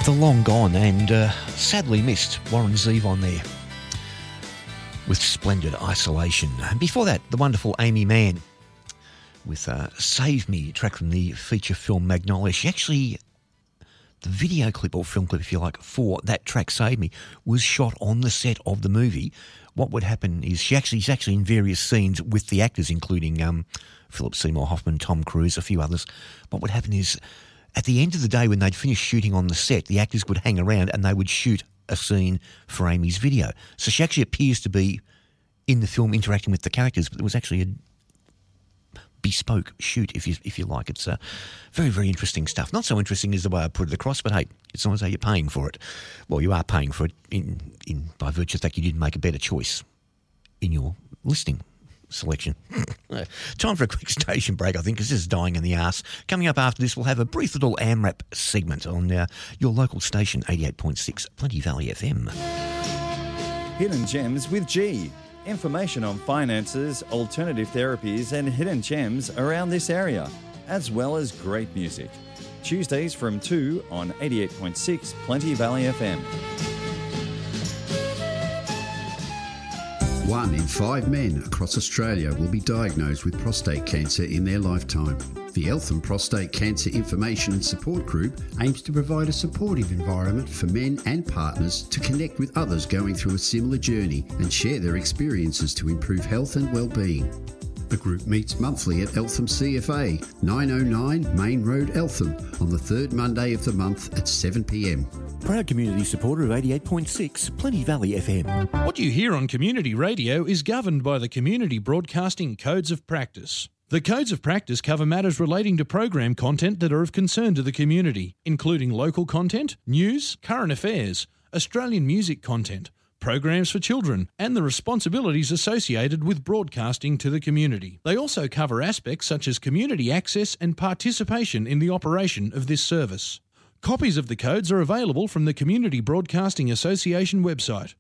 The long gone and sadly missed Warren Zevon there with Splendid Isolation. And before that, the wonderful Amy Mann with Save Me, track from the feature film Magnolia. She actually, the video clip or film clip, if you like, for that track Save Me was shot on the set of the movie. What would happen is she's actually in various scenes with the actors, including Philip Seymour Hoffman, Tom Cruise, a few others. What would happen is at the end of the day when they'd finish shooting on the set, the actors would hang around and they would shoot a scene for Amy's video. So she actually appears to be in the film interacting with the characters, but it was actually a bespoke shoot, if you like. It's very, very interesting stuff. Not so interesting as the way I put it across, but hey, it's not as though you're paying for it. Well, you are paying for it in by virtue of the fact you didn't make a better choice in your listening selection. Time for a quick station break, I think, because this is dying in the arse. Coming up after this, we'll have a brief little AMRAP segment on your local station, 88.6 Plenty Valley FM. Hidden Gems with G. Information on finances, alternative therapies and hidden gems around this area, as well as great music. Tuesdays from 2 on 88.6 Plenty Valley FM. 1 in 5 men across Australia will be diagnosed with prostate cancer in their lifetime. The Eltham Prostate Cancer Information and Support Group aims to provide a supportive environment for men and partners to connect with others going through a similar journey and share their experiences to improve health and well-being. The group meets monthly at Eltham CFA, 909 Main Road, Eltham, on the third Monday of the month at 7 p.m. Proud community supporter of 88.6 Plenty Valley FM. What you hear on community radio is governed by the Community Broadcasting Codes of Practice. The Codes of Practice cover matters relating to program content that are of concern to the community, including local content, news, current affairs, Australian music content, programs for children, and the responsibilities associated with broadcasting to the community. They also cover aspects such as community access and participation in the operation of this service. Copies of the codes are available from the Community Broadcasting Association website,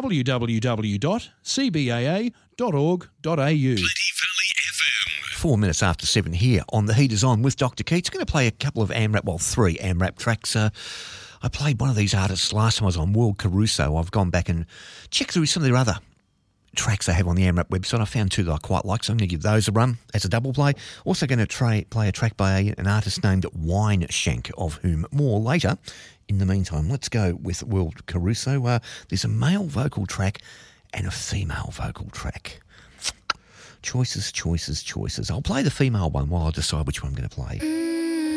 www.cbaa.org.au. 4 minutes after 7 here on The Heat Is On with Dr. Keats. I'm going to play a couple of AMRAP, well, 3 AMRAP tracks. I played one of these artists last time I was on, World Caruso. I've gone back and checked through some of their other tracks they have on the AMRAP website. I found 2 that I quite like, so I'm going to give those a run as a double play. Also going to play a track by an artist named Wine Shank, of whom more later. In the meantime, let's go with World Caruso. There's a male vocal track and a female vocal track. Choices. I'll play the female one while I decide which one I'm going to play.